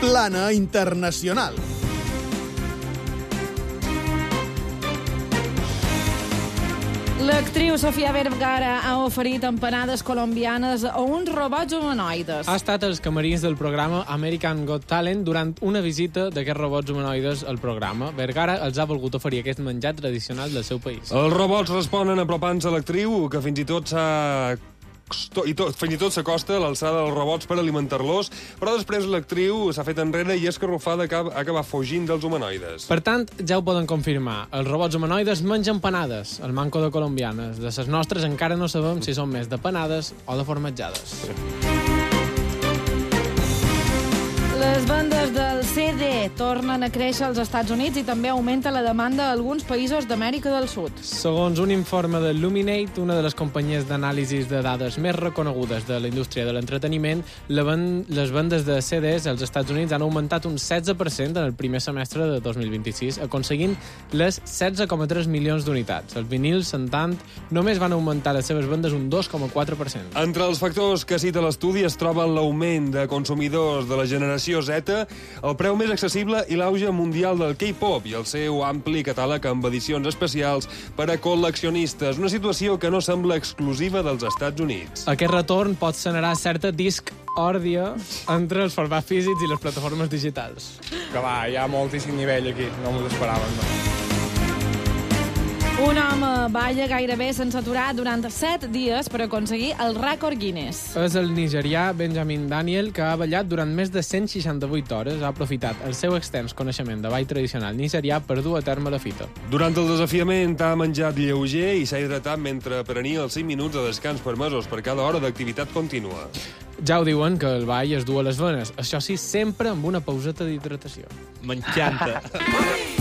Plana Internacional. L'actriu Sofia Vergara ha oferit empanades colombianes a uns robots humanoides. Ha estat als camerins del programa American Got Talent durant una visita d'aquests robots humanoides al programa. Vergara els ha volgut oferir aquest menjar tradicional del seu país. Els robots responen apropant-se a l'actriu, que fins i tot s'acosta a l'alçada dels robots per alimentar-los, però després l'actriu s'ha fet enrere i escarrufada ha acabat fugint dels humanoides. Per tant, ja ho poden confirmar. Els robots humanoides mengen panades, el manco de colombianes. De les nostres encara no sabem si són més de panades o de formatjades. Les vendes del CD tornen a créixer als Estats Units i també augmenta la demanda a alguns països d'Amèrica del Sud. Segons un informe de Luminate, una de les companyies d'anàlisis de dades més reconegudes de la indústria de l'entreteniment, les vendes de CDs als Estats Units han augmentat un 16% en el primer semestre de 2026, aconseguint les 16,3 milions d'unitats. Els vinils, en tant, només van augmentar les seves vendes un 2,4%. Entre els factors que cita l'estudi es troba l'augment de consumidors de la generació Z, el preu més accessible i l'auge mundial del K-pop i el seu ampli catàleg amb edicions especials per a col·leccionistes, una situació que no sembla exclusiva dels Estats Units. Aquest retorn pot generar certa discòrdia entre els formats físics i les plataformes digitals. Que va, hi ha moltíssim nivell aquí, no m'ho esperàvem, no. Un home balla gairebé sense aturar durant 7 dies per aconseguir el rècord Guinness. És el nigerià Benjamin Daniel, que ha ballat durant més de 168 hores. Ha aprofitat el seu extens coneixement de ball tradicional nigerià per dur a terme la fita. Durant el desafiament ha menjat lleuger i s'ha hidratat mentre prenia els 5 minuts de descans permesos per cada hora d'activitat contínua. Ja ho diuen, que el ball es du a les venes. Això sí, sempre amb una pauseta d'hidratació. M'encanta.